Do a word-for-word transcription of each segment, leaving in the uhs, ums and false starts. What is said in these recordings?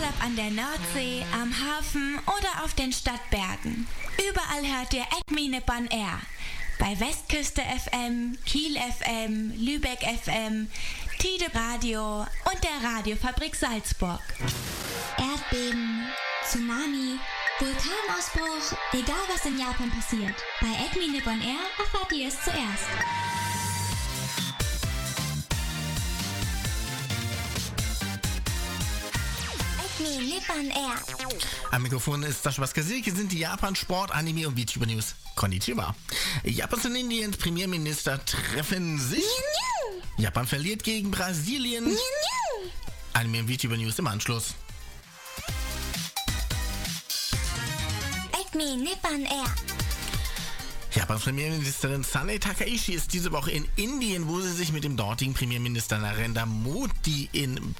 Egal ob an der Nordsee, am Hafen oder auf den Stadtbergen. Überall hört ihr Acme Nippon Air. Bei Westküste F M, Kiel F M, Lübeck F M, Tide Radio und der Radiofabrik Salzburg. Erdbeben, Tsunami, Vulkanausbruch, egal was in Japan passiert. Bei Acme Nippon Air erfahrt ihr es zuerst. Acme Nippon Air. Am Mikrofon ist Sascha Baskasi. Hier sind die Japan Sport, Anime und VTuber News. Konnichiwa. Japans und Indiens Premierminister treffen sich. Japan verliert gegen Brasilien. Anime und VTuber News im Anschluss. Acme Nippon Air. Japans Premierministerin Sanae Takaichi ist diese Woche in Indien, wo sie sich mit dem dortigen Premierminister Narendra Modi in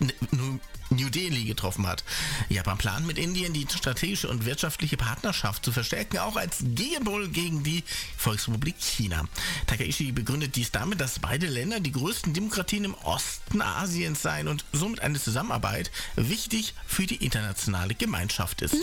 New Delhi getroffen hat. Japan plant mit Indien die strategische und wirtschaftliche Partnerschaft zu verstärken, auch als Gegenpol gegen die Volksrepublik China. Takaichi begründet dies damit, dass beide Länder die größten Demokratien im Osten Asiens seien und somit eine Zusammenarbeit wichtig für die internationale Gemeinschaft ist.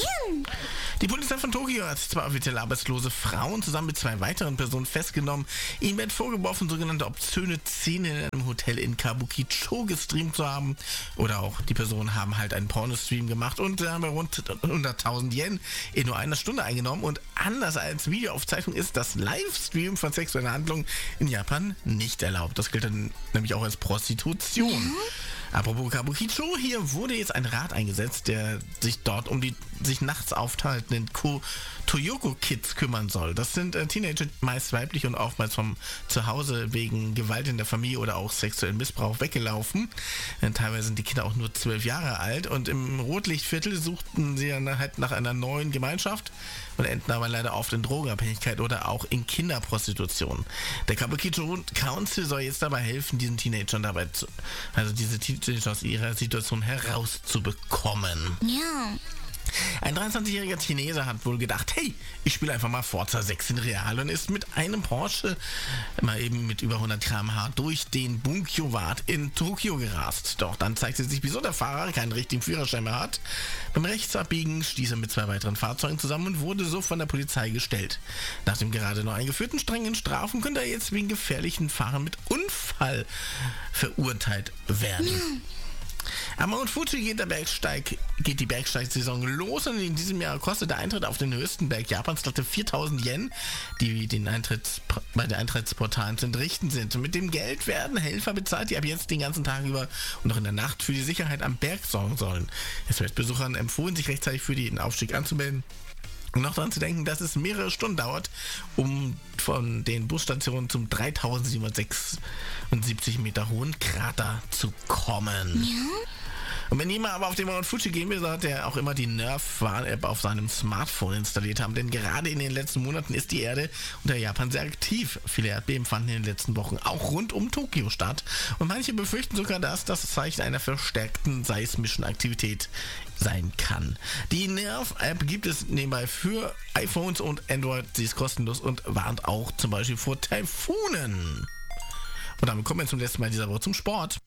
Die Polizei von Tokio hat zwei offiziell arbeitslose Frauen zusammen mit zwei weiteren Personen festgenommen. Ihnen wird vorgeworfen, sogenannte obszöne Szenen in einem Hotel in Kabukicho gestreamt zu haben. Oder auch die Personen haben halt einen Pornostream gemacht und haben rund hunderttausend Yen in nur einer Stunde eingenommen. Und anders als Videoaufzeichnung ist das Livestream von sexuellen Handlungen in Japan nicht erlaubt. Das gilt dann nämlich auch als Prostitution. Mhm. Apropos Kabukicho, hier wurde jetzt ein Rat eingesetzt, der sich dort um die sich nachts aufhaltenden Ko- Toyoko-Kids kümmern soll. Das sind äh, Teenager, meist weiblich und oftmals vom Zuhause wegen Gewalt in der Familie oder auch sexuellen Missbrauch weggelaufen. Äh, teilweise sind die Kinder auch nur zwölf Jahre alt und im Rotlichtviertel suchten sie dann halt nach einer neuen Gemeinschaft und enden aber leider oft in Drogenabhängigkeit oder auch in Kinderprostitution. Der Kabukicho Council soll jetzt dabei helfen, diesen Teenagern dabei zu, also diese Teenager aus ihrer Situation herauszubekommen. Ja. Ein dreiundzwanzigjähriger Chinese hat wohl gedacht, hey, ich spiele einfach mal Forza sechs in Real und ist mit einem Porsche mal eben mit über hundert Kilometer pro Stunde durch den Bunkyo-Ward in Tokio gerast. Doch dann zeigte sich, wieso der Fahrer keinen richtigen Führerschein mehr hat. Beim Rechtsabbiegen stieß er mit zwei weiteren Fahrzeugen zusammen und wurde so von der Polizei gestellt. Nach dem gerade neu eingeführten strengen Strafen könnte er jetzt wegen gefährlichen Fahren mit Unfall verurteilt werden. Mhm. Am Mount Fuji geht, der Bergsteig, geht die Bergsteigsaison los und in diesem Jahr kostet der Eintritt auf den höchsten Berg Japans glatte viertausend Yen, die den Eintritt bei den Eintrittsportalen zu entrichten sind. Und mit dem Geld werden Helfer bezahlt, die ab jetzt den ganzen Tag über und auch in der Nacht für die Sicherheit am Berg sorgen sollen. Es wird Besuchern empfohlen, sich rechtzeitig für den Aufstieg anzumelden. Und noch daran zu denken, dass es mehrere Stunden dauert, um von den Busstationen zum dreitausendsiebenhundertsechsundsiebzig Meter hohen Krater zu kommen. Ja? Und wenn jemand aber auf den Mount Fuji gehen will, sollte er auch immer die Nerf-Warn-App auf seinem Smartphone installiert haben, denn gerade in den letzten Monaten ist die Erde unter Japan sehr aktiv. Viele Erdbeben fanden in den letzten Wochen auch rund um Tokio statt und manche befürchten sogar, dass das Zeichen einer verstärkten seismischen Aktivität sein kann. Die Nerf-App gibt es nebenbei für iPhones und Android, sie ist kostenlos und warnt auch zum Beispiel vor Taifunen. Und damit kommen wir zum letzten Mal dieser Woche zum Sport.